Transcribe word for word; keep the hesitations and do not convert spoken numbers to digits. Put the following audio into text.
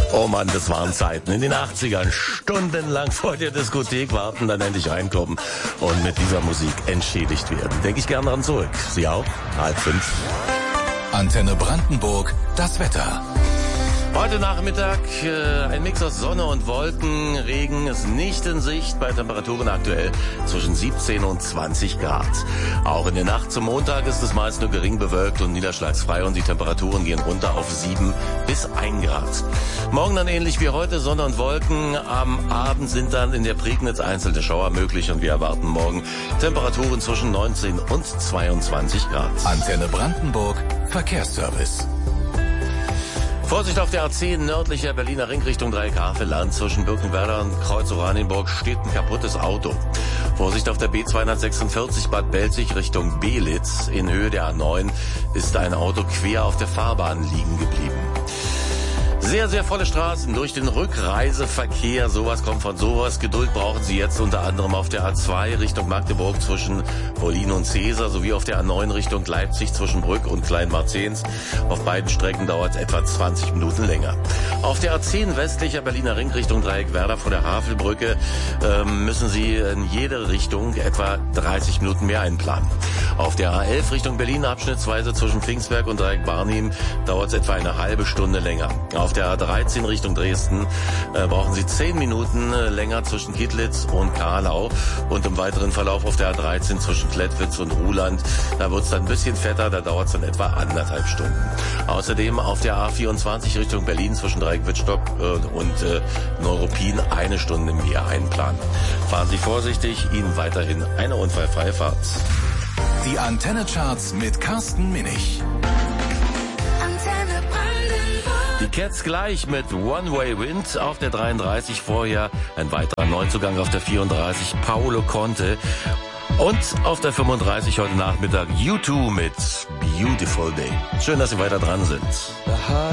Oh Mann, das waren Zeiten. In den achtzigern stundenlang vor der Diskothek warten, dann endlich reinkommen und mit dieser Musik entschädigt werden. Denke ich gern daran zurück. Sie auch? Halb fünf. Antenne Brandenburg, das Wetter. Heute Nachmittag äh, ein Mix aus Sonne und Wolken. Regen ist nicht in Sicht, bei Temperaturen aktuell zwischen siebzehn und zwanzig Grad. Auch in der Nacht zum Montag ist es meist nur gering bewölkt und niederschlagsfrei und die Temperaturen gehen runter auf sieben bis ein Grad. Morgen dann ähnlich wie heute, Sonne und Wolken. Am Abend sind dann in der Prignitz einzelne Schauer möglich und wir erwarten morgen Temperaturen zwischen neunzehn und zweiundzwanzig Grad. Antenne Brandenburg, Verkehrsservice. Vorsicht auf der A zehn nördlicher Berliner Ring Richtung Dreieckhavelland. Zwischen Birkenwerder und Kreuz Oranienburg steht ein kaputtes Auto. Vorsicht auf der B zweihundertsechsundvierzig Bad Belzig Richtung Belitz. In Höhe der A neun ist ein Auto quer auf der Fahrbahn liegen geblieben. Sehr, sehr volle Straßen durch den Rückreiseverkehr. Sowas kommt von sowas. Geduld brauchen Sie jetzt unter anderem auf der A zwei Richtung Magdeburg zwischen Berlin und Cäsar sowie auf der A neun Richtung Leipzig zwischen Brück und Kleinmarzens. Auf beiden Strecken dauert es etwa zwanzig Minuten länger. Auf der A zehn westlicher Berliner Ring Richtung Dreieckwerder vor der Havelbrücke ähm, müssen Sie in jede Richtung etwa dreißig Minuten mehr einplanen. Auf der A elf Richtung Berlin abschnittsweise zwischen Pfingstberg und Dreieck Barnim dauert es etwa eine halbe Stunde länger. Auf der A dreizehn Richtung Dresden äh, brauchen Sie zehn Minuten äh, länger zwischen Kittlitz und Karlau und im weiteren Verlauf auf der A dreizehn zwischen Klettwitz und Ruhland. Da wird es dann ein bisschen fetter, da dauert es dann etwa anderthalb Stunden. Außerdem auf der A vierundzwanzig Richtung Berlin zwischen Dreieck-Wittstock äh, und äh, Neuruppin eine Stunde mehr einplanen. Fahren Sie vorsichtig, Ihnen weiterhin eine unfallfreie Fahrt. Die Antenne-Charts mit Carsten Minich. Die Cats gleich mit One Way Wind auf der dreiunddreißig, vorher ein weiterer Neuzugang auf der vierunddreißig, Paolo Conte. Und auf der fünfunddreißig heute Nachmittag U zwei mit Beautiful Day. Schön, dass Sie weiter dran sind.